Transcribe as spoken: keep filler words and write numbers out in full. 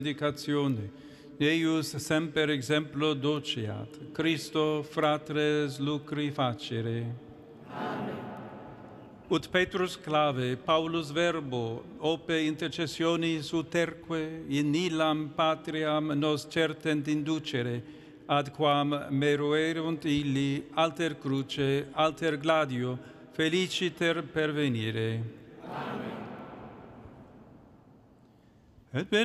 Predicazione. Eius semper exemplo dociat. Christo fratres lucri facere. Amen. Ut Petrus clave, Paulus verbo, ope intercessionis uterque, in illam patriam nos certent inducere, ad quam meruerunt illi alter cruce, alter gladio, feliciter pervenire. Amen. Et